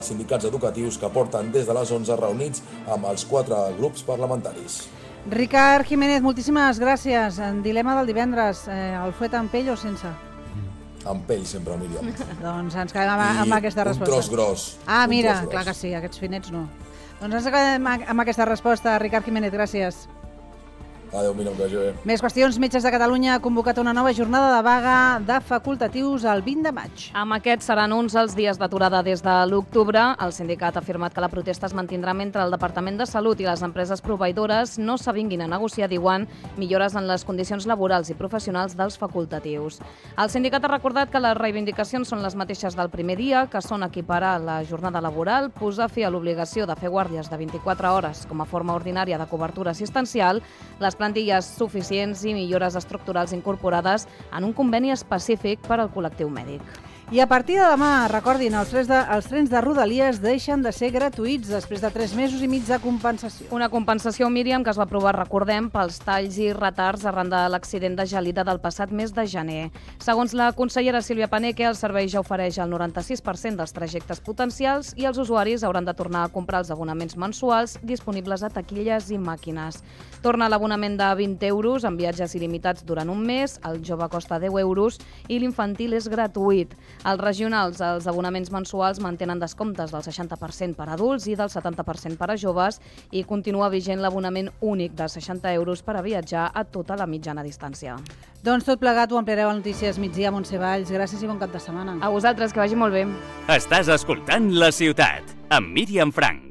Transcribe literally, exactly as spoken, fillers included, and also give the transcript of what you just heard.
sindicats educatius que porten des de les onze reunits amb els quatre grups parlamentaris. Ricard Jiménez, moltíssimes gràcies. En dilema del divendres, eh, el fuet amb pell o sense? Amb pell sempre, Míriam. Doncs ens quedem amb, amb aquesta resposta. I un tros gros. Ah, mira, clar que sí, aquests finets no. Doncs ens quedem amb aquesta resposta. Ricard Jiménez, gràcies. Adéu, Míriam, que vagi bé. Més qüestions. Metges de Catalunya ha convocat una nova jornada de vaga de facultatius el vint de maig. Amb aquests seran uns els dies d'aturada des de l'octubre. El sindicat ha afirmat que la protesta es mantindrà mentre el Departament de Salut i les empreses proveïdores no s'avinguin a negociar, diuen, millores en les condicions laborals i professionals dels facultatius. El sindicat ha recordat que les reivindicacions són les mateixes del primer dia, que són equiparar la jornada laboral, posar fi a l'obligació de fer guàrdies de vint-i-quatre hores com a forma ordinària de cobertura assistencial, les plantilles suficients i millores estructurals incorporades en un conveni específic per al col·lectiu mèdic. I a partir de demà, recordin, els trens de, els trens de Rodalies deixen de ser gratuïts després de tres mesos i mig de compensació. Una compensació, Míriam, que es va aprovar, recordem, pels talls i retards arran de l'accident de gelida del passat mes de gener. Segons la consellera Sílvia Paneque, el servei ja ofereix el noranta-sis per cent dels trajectes potencials i els usuaris hauran de tornar a comprar els abonaments mensuals disponibles a taquilles i màquines. Torna l'abonament de vint euros en viatges il·limitats durant un mes, el jove costa deu euros i l'infantil és gratuït. Els regionals, els abonaments mensuals mantenen descomptes del seixanta per cent per adults i del setanta per cent per a joves i continua vigent l'abonament únic de seixanta euros per a viatjar a tota la mitjana distància. Doncs tot plegat ho ampliareu a Notícies Migdia, Montse Valls. Gràcies i bon cap de setmana. A vosaltres, que vagi molt bé. Estàs escoltant La Ciutat, amb Míriam Frank.